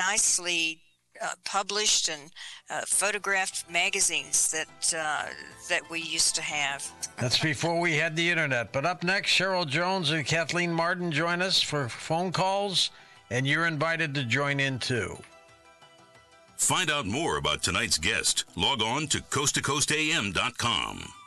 nicely published and photographed magazines that we used to have. That's before we had the internet. But up next, Cheryl Jones and Kathleen Martin join us for phone calls, and you're invited to join in too. Find out more about tonight's guest. Log on to coasttocoastam.com.